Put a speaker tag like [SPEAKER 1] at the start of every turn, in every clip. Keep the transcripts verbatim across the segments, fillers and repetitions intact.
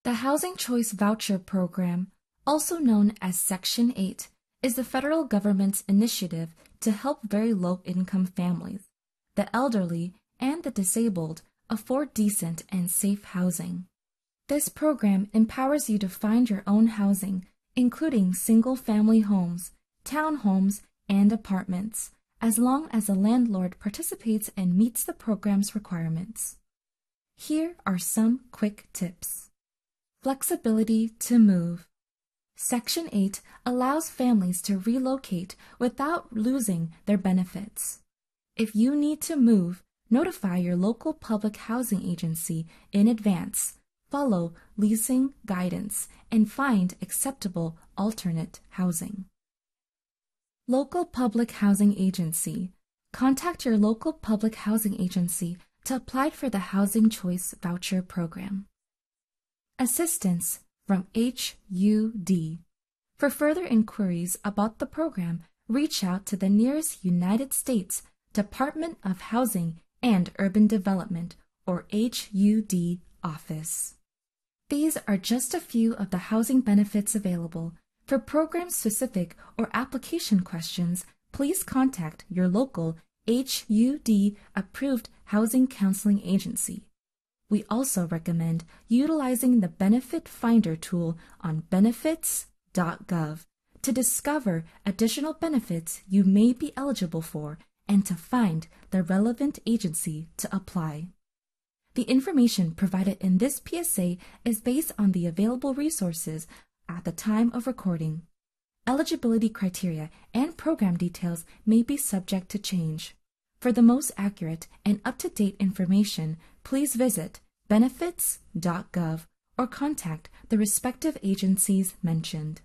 [SPEAKER 1] The Housing Choice Voucher Program, also known as Section eight, is the federal government's initiative to help very low-income families, the elderly, and the disabled afford decent and safe housing. This program empowers you to find your own housing, including single-family homes, townhomes, and apartments, as long as the landlord participates and meets the program's requirements. Here are some quick tips. Flexibility to move. Section eight allows families to relocate without losing their benefits. If you need to move, notify your local public housing agency in advance, follow leasing guidance, and find acceptable alternate housing. Local Public Housing Agency. Contact your local public housing agency to apply for the Housing Choice Voucher Program. Assistance from H U D. For further inquiries about the program, reach out to the nearest United States Department of Housing and Urban Development, or H U D, office. These are just a few of the housing benefits available. For program-specific or application questions, please contact your local H U D-approved housing counseling agency. We also recommend utilizing the Benefit Finder tool on benefits dot gov to discover additional benefits you may be eligible for and to find the relevant agency to apply. The information provided in this P S A is based on the available resources at the time of recording. Eligibility criteria and program details may be subject to change. For the most accurate and up-to-date information, please visit benefits dot gov or contact the respective agencies mentioned.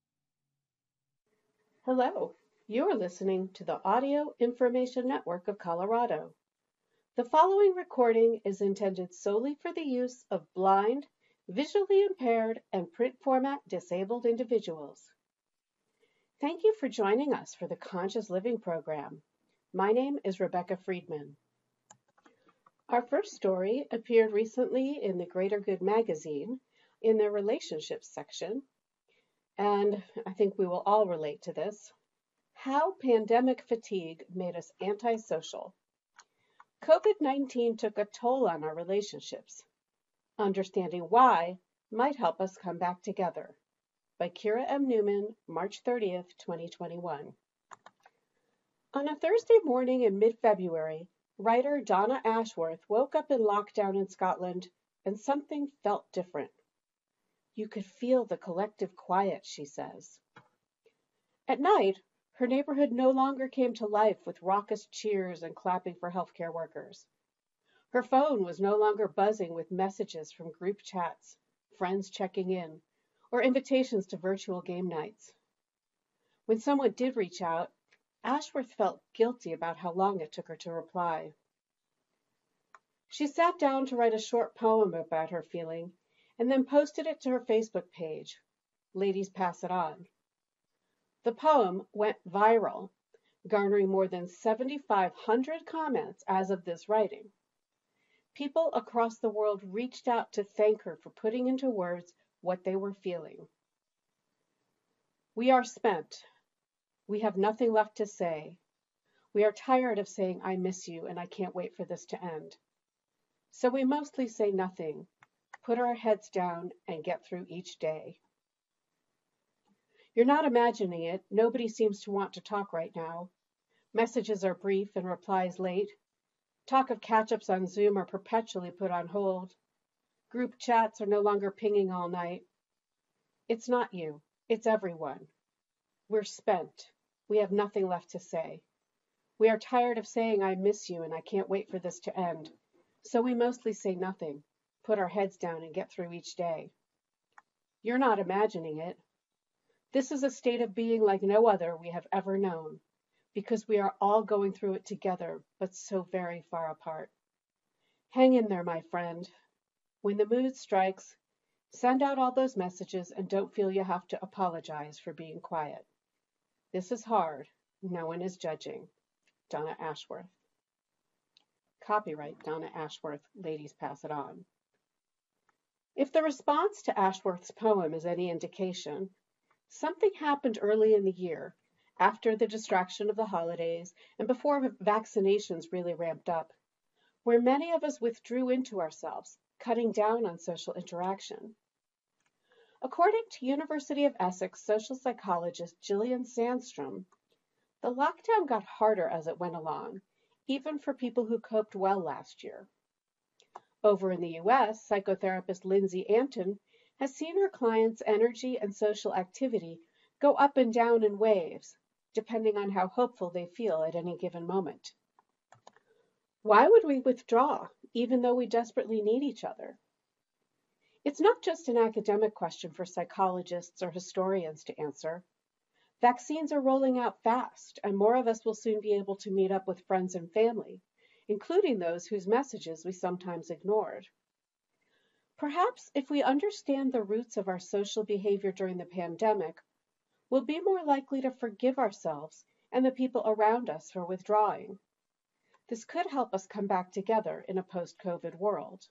[SPEAKER 2] Hello, you're listening to the Audio Information Network of Colorado. The following recording is intended solely for the use of blind, visually impaired, and print format disabled individuals. Thank you for joining us for the Conscious Living program. My name is Rebecca Friedman. Our first story appeared recently in the Greater Good magazine in the relationships section, and I think we will all relate to this. How pandemic fatigue made us antisocial. COVID nineteen took a toll on our relationships. Understanding why might help us come back together. By Kira M. Newman, March thirtieth, twenty twenty-one. On a Thursday morning in mid-February, writer Donna Ashworth woke up in lockdown in Scotland, and something felt different. You could feel the collective quiet, she says. At night, her neighborhood no longer came to life with raucous cheers and clapping for healthcare workers. Her phone was no longer buzzing with messages from group chats, friends checking in, or invitations to virtual game nights. When someone did reach out, Ashworth felt guilty about how long it took her to reply. She sat down to write a short poem about her feeling and then posted it to her Facebook page. Ladies pass it on. The poem went viral, garnering more than seventy-five hundred comments as of this writing. People across the world reached out to thank her for putting into words what they were feeling. We are spent. We have nothing left to say. We are tired of saying, I miss you, and I can't wait for this to end. So we mostly say nothing, put our heads down, and get through each day. You're not imagining it. Nobody seems to want to talk right now. Messages are brief and replies late. Talk of catch-ups on Zoom are perpetually put on hold. Group chats are no longer pinging all night. It's not you. It's everyone. We're spent. We have nothing left to say. We are tired of saying, I miss you, and I can't wait for this to end. So we mostly say nothing, put our heads down, and get through each day. You're not imagining it. This is a state of being like no other we have ever known, because we are all going through it together, but so very far apart. Hang in there, my friend. When the mood strikes, send out all those messages and don't feel you have to apologize for being quiet. This is hard. No one is judging. Donna Ashworth. Copyright Donna Ashworth. Ladies pass it on. If the response to Ashworth's poem is any indication, something happened early in the year, after the distraction of the holidays and before vaccinations really ramped up, where many of us withdrew into ourselves, cutting down on social interaction. According to University of Essex social psychologist Gillian Sandstrom, the lockdown got harder as it went along, even for people who coped well last year. Over in the U S, psychotherapist Lindsay Anton has seen her clients' energy and social activity go up and down in waves, depending on how hopeful they feel at any given moment. Why would we withdraw, even though we desperately need each other? It's not just an academic question for psychologists or historians to answer. Vaccines are rolling out fast, and more of us will soon be able to meet up with friends and family, including those whose messages we sometimes ignored. Perhaps if we understand the roots of our social behavior during the pandemic, we'll be more likely to forgive ourselves and the people around us for withdrawing. This could help us come back together in a post-COVID world.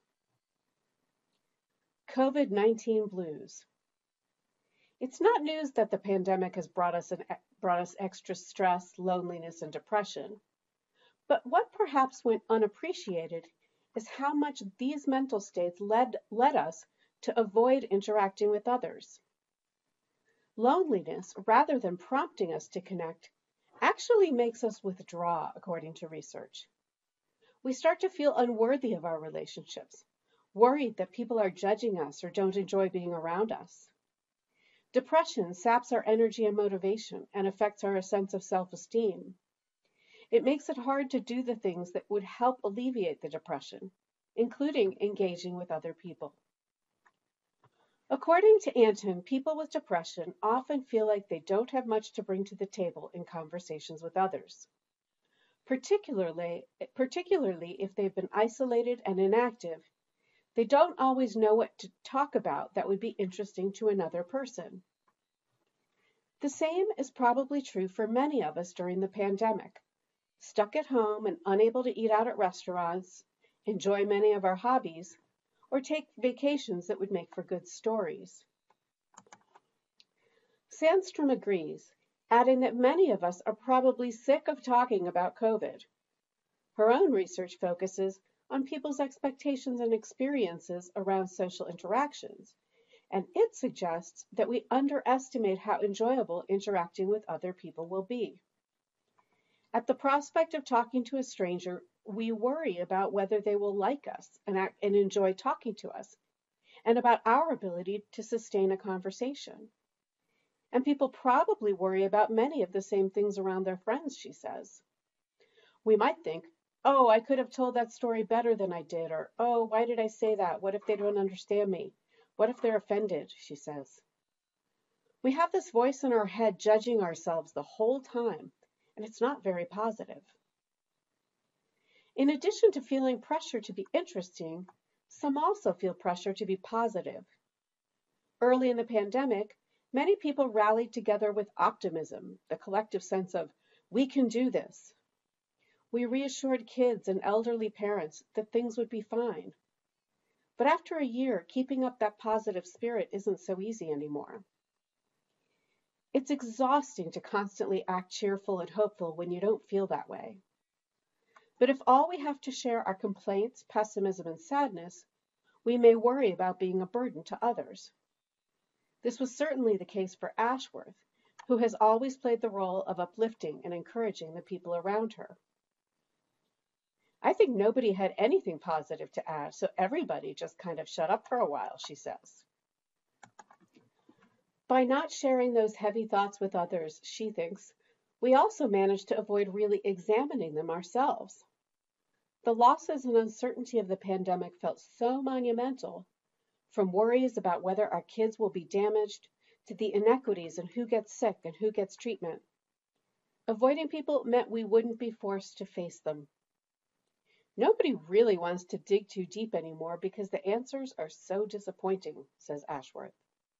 [SPEAKER 2] COVID nineteen blues. It's not news that the pandemic has brought us, an, brought us extra stress, loneliness, and depression. But what perhaps went unappreciated is how much these mental states led, led us to avoid interacting with others. Loneliness, rather than prompting us to connect, actually makes us withdraw, according to research. We start to feel unworthy of our relationships, worried that people are judging us or don't enjoy being around us. Depression saps our energy and motivation and affects our sense of self-esteem. It makes it hard to do the things that would help alleviate the depression, including engaging with other people. According to Anton, people with depression often feel like they don't have much to bring to the table in conversations with others, particularly, particularly if they've been isolated and inactive. They don't always know what to talk about that would be interesting to another person. The same is probably true for many of us during the pandemic, stuck at home and unable to eat out at restaurants, enjoy many of our hobbies, or take vacations that would make for good stories. Sandstrom agrees, adding that many of us are probably sick of talking about COVID. Her own research focuses on people's expectations and experiences around social interactions, and it suggests that we underestimate how enjoyable interacting with other people will be. At the prospect of talking to a stranger, we worry about whether they will like us and, act, and enjoy talking to us, and about our ability to sustain a conversation. And people probably worry about many of the same things around their friends, she says. We might think, oh, I could have told that story better than I did, or, oh, why did I say that? What if they don't understand me? What if they're offended? She says. We have this voice in our head judging ourselves the whole time, and it's not very positive. In addition to feeling pressure to be interesting, some also feel pressure to be positive. Early in the pandemic, many people rallied together with optimism, the collective sense of, we can do this. We reassured kids and elderly parents that things would be fine. But after a year, keeping up that positive spirit isn't so easy anymore. It's exhausting to constantly act cheerful and hopeful when you don't feel that way. But if all we have to share are complaints, pessimism, and sadness, we may worry about being a burden to others. This was certainly the case for Ashworth, who has always played the role of uplifting and encouraging the people around her. I think nobody had anything positive to add, so everybody just kind of shut up for a while, she says. By not sharing those heavy thoughts with others, she thinks, we also managed to avoid really examining them ourselves. The losses and uncertainty of the pandemic felt so monumental, from worries about whether our kids will be damaged to the inequities in who gets sick and who gets treatment. Avoiding people meant we wouldn't be forced to face them. Nobody really wants to dig too deep anymore because the answers are so disappointing, says Ashworth.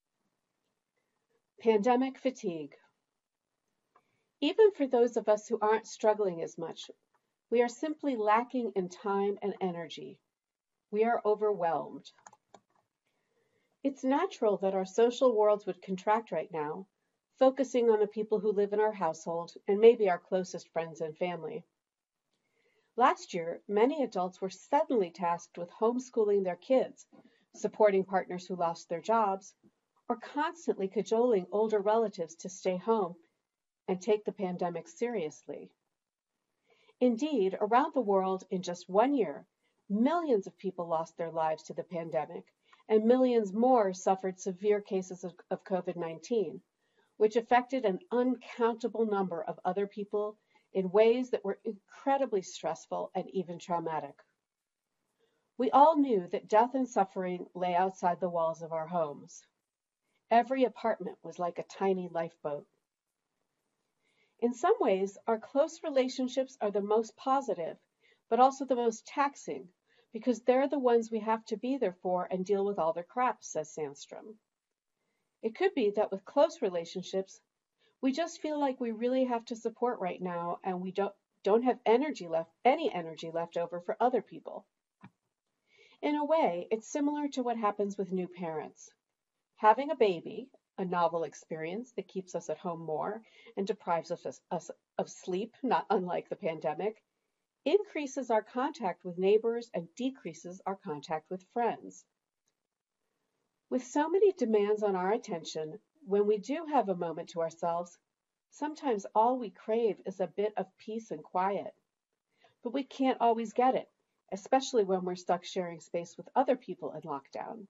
[SPEAKER 2] Pandemic fatigue. Even for those of us who aren't struggling as much, we are simply lacking in time and energy. We are overwhelmed. It's natural that our social worlds would contract right now, focusing on the people who live in our household and maybe our closest friends and family. Last year, many adults were suddenly tasked with homeschooling their kids, supporting partners who lost their jobs, or constantly cajoling older relatives to stay home and take the pandemic seriously. Indeed, around the world in just one year, millions of people lost their lives to the pandemic, and millions more suffered severe cases of, of COVID nineteen, which affected an uncountable number of other people in ways that were incredibly stressful and even traumatic. We all knew that death and suffering lay outside the walls of our homes. Every apartment was like a tiny lifeboat. In some ways, our close relationships are the most positive, but also the most taxing, because they're the ones we have to be there for and deal with all their crap, says Sandstrom. It could be that with close relationships, we just feel like we really have to support right now and we don't, don't have energy left, any energy left over for other people. In a way, it's similar to what happens with new parents. Having a baby, a novel experience that keeps us at home more and deprives us, us of sleep, not unlike the pandemic, increases our contact with neighbors and decreases our contact with friends. With so many demands on our attention, when we do have a moment to ourselves, sometimes all we crave is a bit of peace and quiet. But we can't always get it, especially when we're stuck sharing space with other people in lockdown.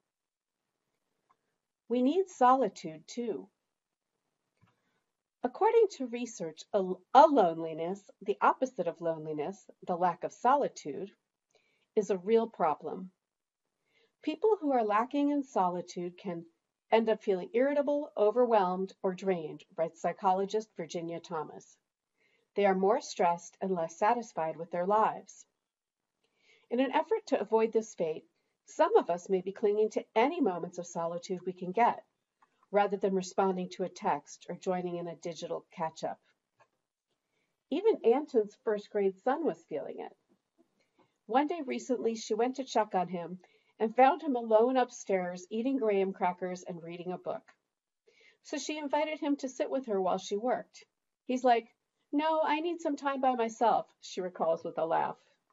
[SPEAKER 2] We need solitude too. According to research, a, a loneliness, the opposite of loneliness, the lack of solitude, is a real problem. People who are lacking in solitude can end up feeling irritable, overwhelmed, or drained, writes psychologist Virginia Thomas. They are more stressed and less satisfied with their lives. In an effort to avoid this fate, some of us may be clinging to any moments of solitude we can get, rather than responding to a text or joining in a digital catch-up. Even Anton's first grade son was feeling it. One day recently, she went to check on him and found him alone upstairs eating graham crackers and reading a book. So she invited him to sit with her while she worked. He's like, "No, I need some time by myself," she recalls with a laugh.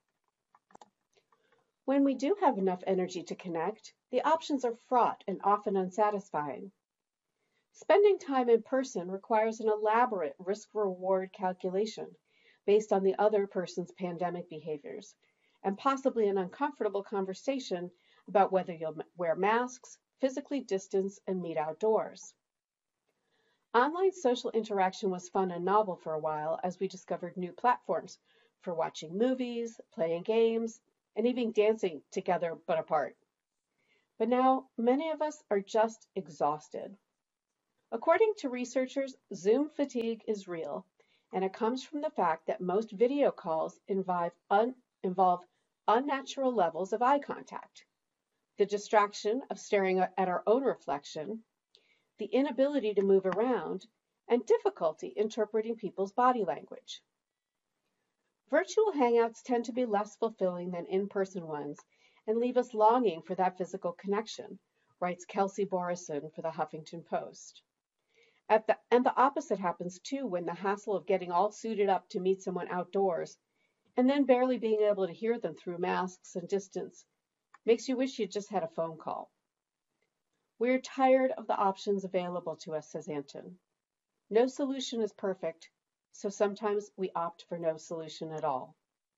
[SPEAKER 2] When we do have enough energy to connect, the options are fraught and often unsatisfying. Spending time in person requires an elaborate risk-reward calculation based on the other person's pandemic behaviors, and possibly an uncomfortable conversation about whether you'll wear masks, physically distance, and meet outdoors. Online social interaction was fun and novel for a while as we discovered new platforms for watching movies, playing games, and even dancing together but apart. But now, many of us are just exhausted. According to researchers, Zoom fatigue is real, and it comes from the fact that most video calls involve, un, involve unnatural levels of eye contact, the distraction of staring at our own reflection, the inability to move around, and difficulty interpreting people's body language. Virtual hangouts tend to be less fulfilling than in-person ones and leave us longing for that physical connection, writes Kelsey Borison for the Huffington Post. At the, and the opposite happens too when the hassle of getting all suited up to meet someone outdoors and then barely being able to hear them through masks and distance makes you wish you just had a phone call. We're tired of the options available to us, says Anton. No solution is perfect, so sometimes we opt for no solution at all.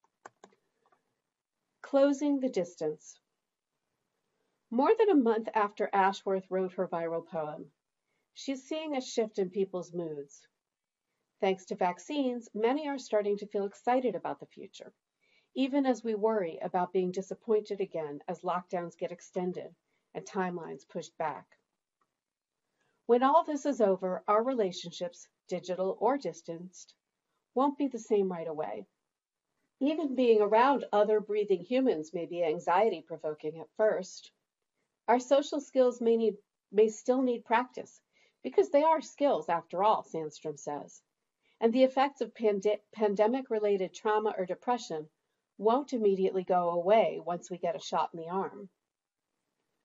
[SPEAKER 2] Closing the distance. More than a month after Ashworth wrote her viral poem, she's seeing a shift in people's moods. Thanks to vaccines, many are starting to feel excited about the future, even as we worry about being disappointed again as lockdowns get extended and timelines pushed back. When all this is over, our relationships, digital or distanced, won't be the same right away. Even being around other breathing humans may be anxiety-provoking at first. Our social skills may, need, may still need practice, because they are skills after all, Sandstrom says. And the effects of pande- pandemic-related trauma or depression won't immediately go away once we get a shot in the arm.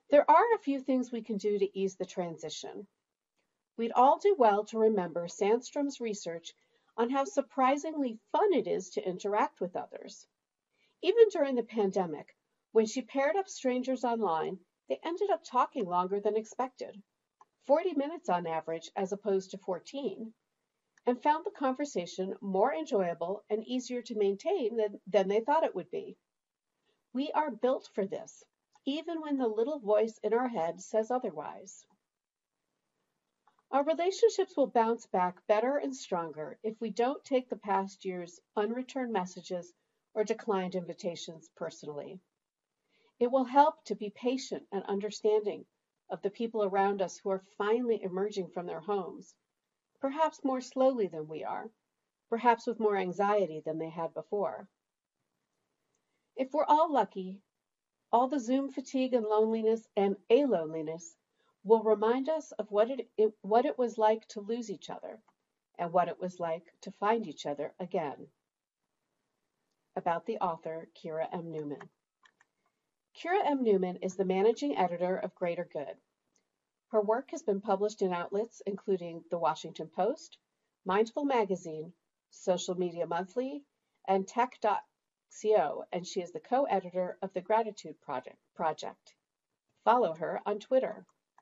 [SPEAKER 2] There are a few things we can do to ease the transition. We'd all do well to remember Sandstrom's research on how surprisingly fun it is to interact with others. Even during the pandemic, when she paired up strangers online, they ended up talking longer than expected, forty minutes on average as opposed to fourteen, and found the conversation more enjoyable and easier to maintain than, than they thought it would be. We are built for this, even when the little voice in our head says otherwise. Our relationships will bounce back better and stronger if we don't take the past year's unreturned messages or declined invitations personally. It will help to be patient and understanding of the people around us who are finally emerging from their homes, perhaps more slowly than we are, perhaps with more anxiety than they had before. If we're all lucky, all the Zoom fatigue and loneliness and a-loneliness will remind us of what it, it, what it was like to lose each other and what it was like to find each other again. About the author, Kira M. Newman. Kira M. Newman is the managing editor of Greater Good. Her work has been published in outlets including The Washington Post, Mindful Magazine, Social Media Monthly, and Tech dot co, and she is the co-editor of the Gratitude Project. Project. Follow her on Twitter.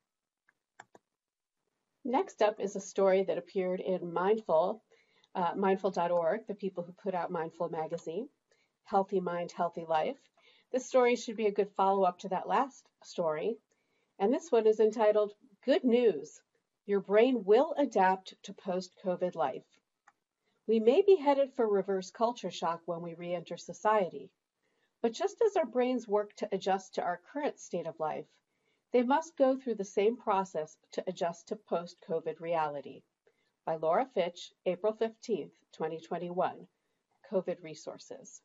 [SPEAKER 2] Next up is a story that appeared in Mindful, uh, mindful dot org, the people who put out Mindful Magazine, Healthy Mind, Healthy Life. This story should be a good follow-up to that last story, and this one is entitled, Good News, Your Brain Will Adapt to Post-COVID Life. We may be headed for reverse culture shock when we re-enter society, but just as our brains work to adjust to our current state of life, they must go through the same process to adjust to post-COVID reality. By Laura Fitch, April fifteenth, twenty twenty-one, COVID Resources.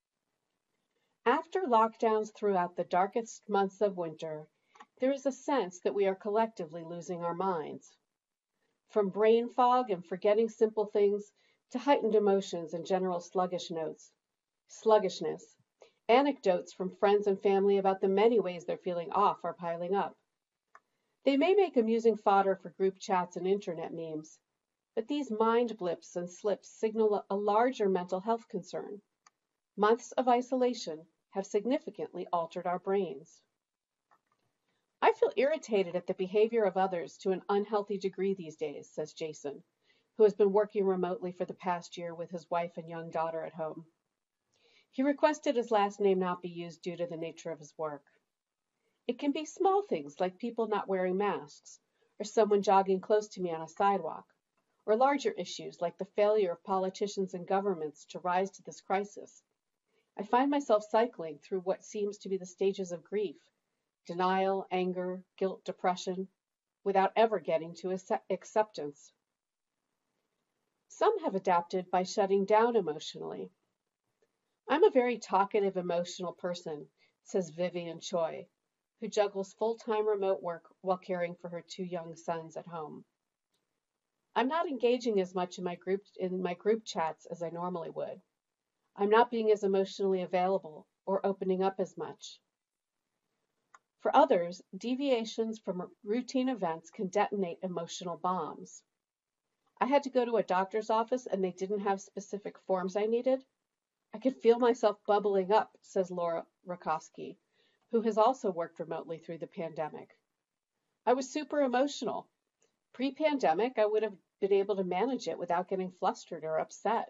[SPEAKER 2] After lockdowns throughout the darkest months of winter, there is a sense that we are collectively losing our minds. From brain fog and forgetting simple things to heightened emotions and general sluggish notes, sluggishness, anecdotes from friends and family about the many ways they're feeling off are piling up. They may make amusing fodder for group chats and internet memes, but these mind blips and slips signal a larger mental health concern. Months of isolation have significantly altered our brains. I feel irritated at the behavior of others to an unhealthy degree these days, says Jason, who has been working remotely for the past year with his wife and young daughter at home. He requested his last name not be used due to the nature of his work. It can be small things like people not wearing masks, or someone jogging close to me on a sidewalk, or larger issues like the failure of politicians and governments to rise to this crisis. I find myself cycling through what seems to be the stages of grief, denial, anger, guilt, depression, without ever getting to acceptance. Some have adapted by shutting down emotionally. I'm a very talkative, emotional person, says Vivian Choi, who juggles full-time remote work while caring for her two young sons at home. I'm not engaging as much in my group, in my group chats as I normally would. I'm not being as emotionally available or opening up as much. For others, deviations from routine events can detonate emotional bombs. I had to go to a doctor's office and they didn't have specific forms I needed. I could feel myself bubbling up, says Laura Rakowski, who has also worked remotely through the pandemic. I was super emotional. Pre-pandemic, I would have been able to manage it without getting flustered or upset.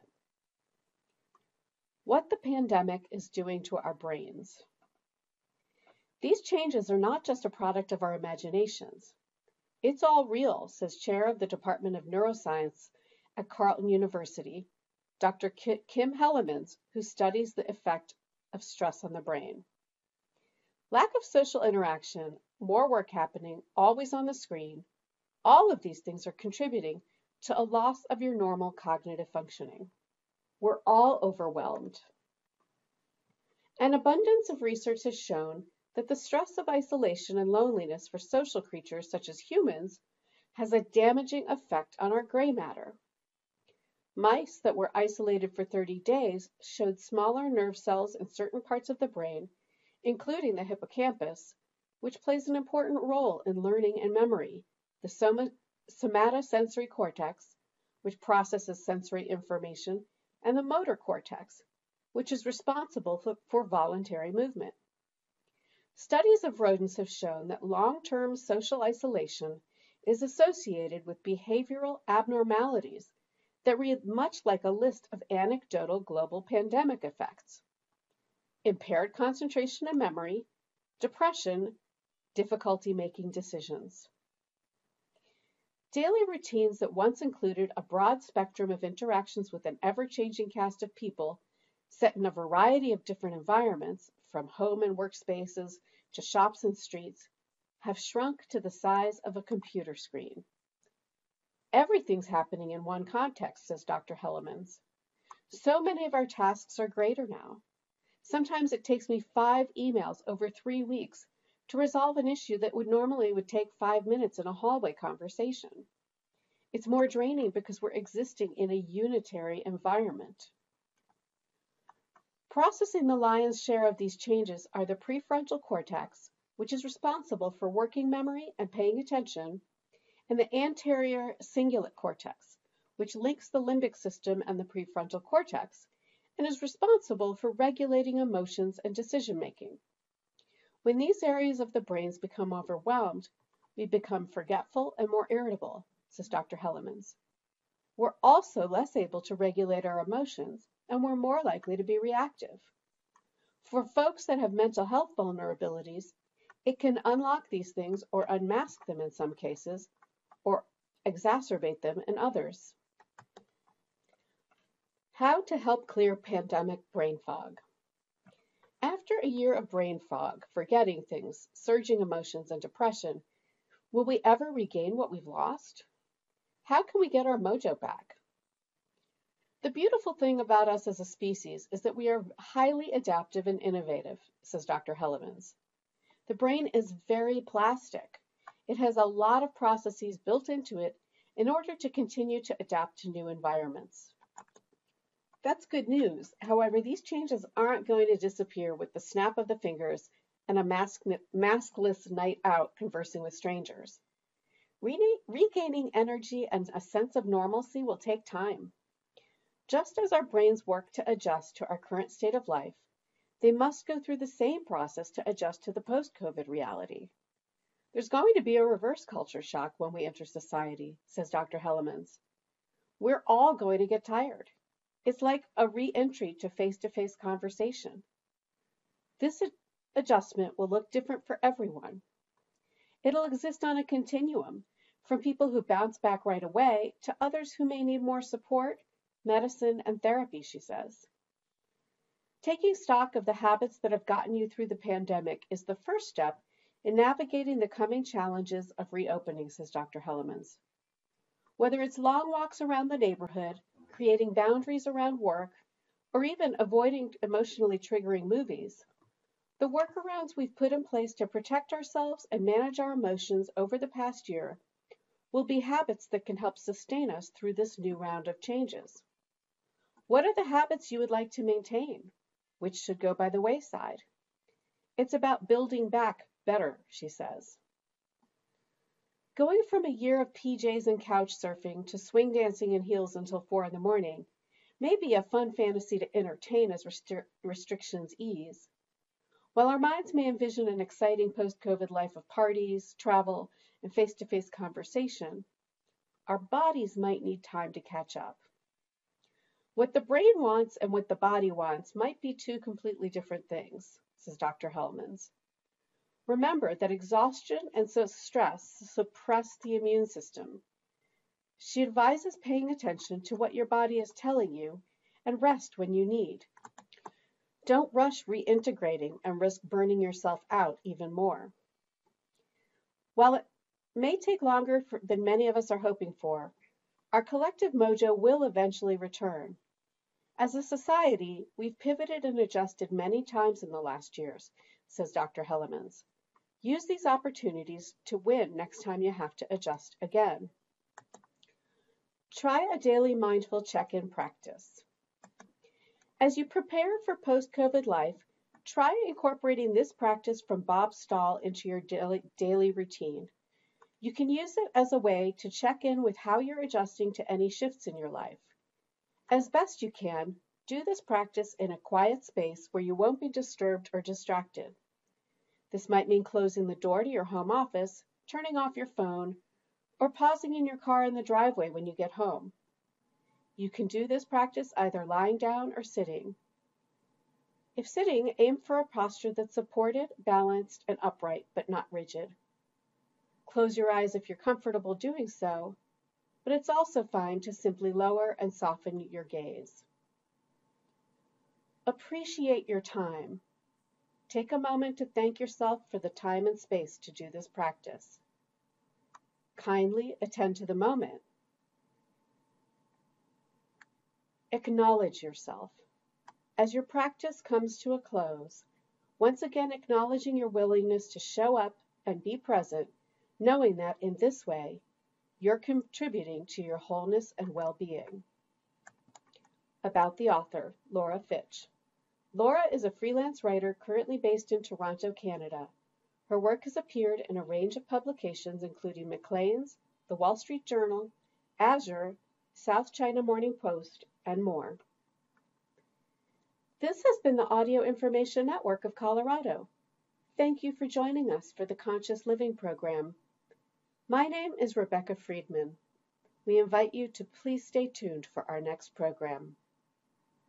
[SPEAKER 2] What the pandemic is doing to our brains. These changes are not just a product of our imaginations. It's all real, says Chair of the Department of Neuroscience at Carleton University, Doctor Kim Hellemans, who studies the effect of stress on the brain. Lack of social interaction, more work happening, always on the screen, all of these things are contributing to a loss of your normal cognitive functioning. We're all overwhelmed. An abundance of research has shown that the stress of isolation and loneliness for social creatures such as humans has a damaging effect on our gray matter. Mice that were isolated for thirty days showed smaller nerve cells in certain parts of the brain, including the hippocampus, which plays an important role in learning and memory, the soma somatosensory cortex, which processes sensory information, and the motor cortex, which is responsible for, for voluntary movement. Studies of rodents have shown that long-term social isolation is associated with behavioral abnormalities that read much like a list of anecdotal global pandemic effects: impaired concentration and memory, depression, difficulty making decisions. Daily routines that once included a broad spectrum of interactions with an ever-changing cast of people, set in a variety of different environments, from home and workspaces to shops and streets, have shrunk to the size of a computer screen. Everything's happening in one context, says Doctor Hellemans. So many of our tasks are greater now. Sometimes it takes me five emails over three weeks to resolve an issue that would normally would take five minutes in a hallway conversation. It's more draining because we're existing in a unitary environment. Processing the lion's share of these changes are the prefrontal cortex, which is responsible for working memory and paying attention, and the anterior cingulate cortex, which links the limbic system and the prefrontal cortex, and is responsible for regulating emotions and decision-making. When these areas of the brains become overwhelmed, we become forgetful and more irritable, says Doctor Hellemans. We're also less able to regulate our emotions, and we're more likely to be reactive. For folks that have mental health vulnerabilities, it can unlock these things or unmask them in some cases, or exacerbate them in others. How to help clear pandemic brain fog. After a year of brain fog, forgetting things, surging emotions, and depression, will we ever regain what we've lost? How can we get our mojo back? The beautiful thing about us as a species is that we are highly adaptive and innovative, says Doctor Hellemans. The brain is very plastic. It has a lot of processes built into it in order to continue to adapt to new environments. That's good news. However, these changes aren't going to disappear with the snap of the fingers and a mask maskless night out conversing with strangers. Re regaining energy and a sense of normalcy will take time. Just as our brains work to adjust to our current state of life, they must go through the same process to adjust to the post-COVID reality. There's going to be a reverse culture shock when we enter society, says Doctor Hellemans. We're all going to get tired. It's like a re-entry to face-to-face conversation. This adjustment will look different for everyone. It'll exist on a continuum, from people who bounce back right away to others who may need more support, medicine, and therapy, she says. Taking stock of the habits that have gotten you through the pandemic is the first step in navigating the coming challenges of reopening, says Doctor Hellemans. Whether it's long walks around the neighborhood, creating boundaries around work, or even avoiding emotionally triggering movies, the workarounds we've put in place to protect ourselves and manage our emotions over the past year will be habits that can help sustain us through this new round of changes. What are the habits you would like to maintain? Which should go by the wayside? It's about building back better, she says. Going from a year of P Js and couch surfing to swing dancing in heels until four in the morning may be a fun fantasy to entertain as restri restrictions ease. While our minds may envision an exciting post-COVID life of parties, travel, and face-to-face conversation, our bodies might need time to catch up. What the brain wants and what the body wants might be two completely different things, says Doctor Hellemans. Remember that exhaustion and so stress suppress the immune system. She advises paying attention to what your body is telling you and rest when you need. Don't rush reintegrating and risk burning yourself out even more. While it may take longer for, than many of us are hoping for, our collective mojo will eventually return. As a society, we've pivoted and adjusted many times in the last years, says Doctor Hellemans. Use these opportunities to win next time you have to adjust again. Try a daily mindful check-in practice. As you prepare for post-COVID life, Try incorporating this practice from Bob Stahl into your daily, daily routine. You can use it as a way to check in with how you're adjusting to any shifts in your life. As best you can, do this practice in a quiet space where you won't be disturbed or distracted. This might mean closing the door to your home office, turning off your phone, or pausing in your car in the driveway when you get home. You can do this practice either lying down or sitting. If sitting, aim for a posture that's supported, balanced, and upright, but not rigid. Close your eyes if you're comfortable doing so, but it's also fine to simply lower and soften your gaze. Appreciate your time. Take a moment to thank yourself for the time and space to do this practice. Kindly attend to the moment. Acknowledge yourself. As your practice comes to a close, once again acknowledging your willingness to show up and be present, knowing that in this way, you're contributing to your wholeness and well-being. About the author, Laura Fitch. Laura is a freelance writer currently based in Toronto, Canada. Her work has appeared in a range of publications including Maclean's, The Wall Street Journal, Azure, South China Morning Post, and more. This has been the Audio Information Network of Colorado. Thank you for joining us for the Conscious Living program. My name is Rebecca Friedman. We invite you to please stay tuned for our next program.